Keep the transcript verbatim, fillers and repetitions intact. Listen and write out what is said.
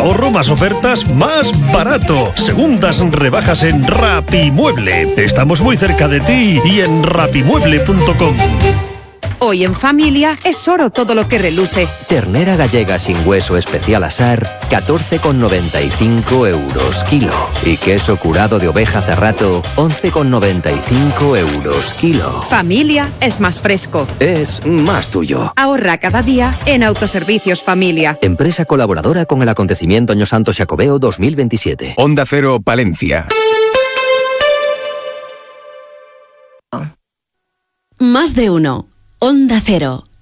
ahorro, más ofertas, más barato. Segundas rebajas en Rapimueble. Estamos muy cerca de ti y en rapimueble punto com. Hoy en familia es oro todo lo que reluce. Ternera gallega sin hueso especial Asar, catorce con noventa y cinco euros kilo. Y queso curado de oveja Cerrato, once con noventa y cinco euros kilo. Familia es más fresco. Es más tuyo. Ahorra cada día en Autoservicios Familia. Empresa colaboradora con el acontecimiento Año Santo Xacobeo dos mil veintisiete. Onda Cero, Palencia. Más de uno. Onda Cero.